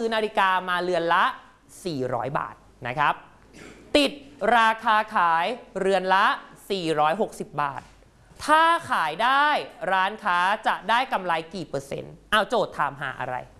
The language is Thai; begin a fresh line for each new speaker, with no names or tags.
อนาฬิกามาเรือนละ400 บาทนะครับติดราคาขายเรือนละ460 บาทถ้าขายได้ร้านค้าจะได้กำไรกี่เปอร์เซ็นต์เอาโจทย์ถามหาอะไร